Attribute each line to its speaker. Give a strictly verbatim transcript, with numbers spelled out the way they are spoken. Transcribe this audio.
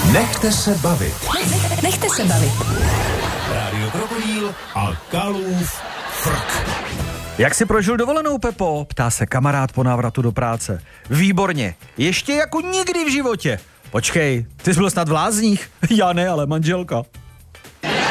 Speaker 1: Nechte se bavit.
Speaker 2: Nechte se bavit.
Speaker 1: Rádio Krokodýl a Kalův frk.
Speaker 3: Jak jsi prožil dovolenou, Pepo? Ptá se kamarád po návratu do práce. Výborně, ještě jako nikdy v životě. Počkej, ty jsi byl snad v Lázních? Já ne, ale manželka.